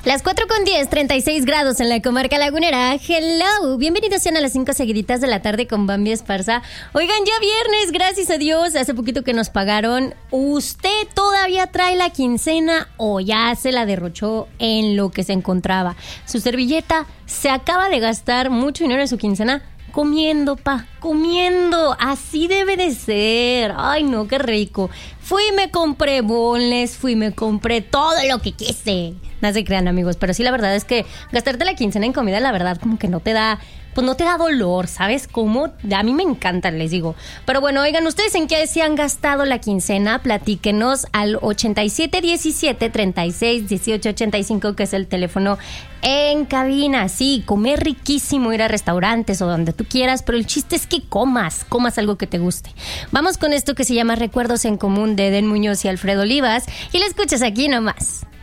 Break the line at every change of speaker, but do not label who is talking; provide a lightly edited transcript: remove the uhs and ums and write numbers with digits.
Las 4:10, 36 grados en la comarca lagunera. Hello, bienvenidos sean a las 5 seguiditas de la tarde con Bambi Esparza. Oigan, ya viernes, gracias a Dios. Hace poquito que nos pagaron. ¿Usted todavía trae la quincena o ya se la derrochó en lo que se encontraba? Su servilleta se acaba de gastar mucho dinero en su quincena comiendo, comiendo. Así debe de ser. Ay, no, qué rico. Fui y me compré boneless, me compré todo lo que quise. No se crean, amigos, pero sí, la verdad es que gastarte la quincena en comida, la verdad, como que no te da dolor, ¿sabes cómo? A mí me encanta, les digo. Pero bueno, oigan, ¿ustedes en qué se han gastado la quincena? Platíquenos al 8717-361885, que es el teléfono en cabina. Sí, comer riquísimo, ir a restaurantes o donde tú quieras, pero el chiste es que comas algo que te guste. Vamos con esto que se llama Recuerdos en Común de Eden Muñoz y Alfredo Olivas, y lo escuchas aquí nomás